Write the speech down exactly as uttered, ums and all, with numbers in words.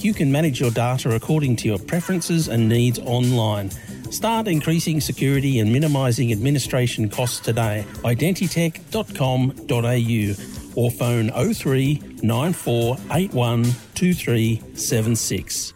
you can manage your data according to your preferences and needs online. Start increasing security and minimising administration costs today. Identitech dot com dot a u or phone oh three nine four eight one two three seven six.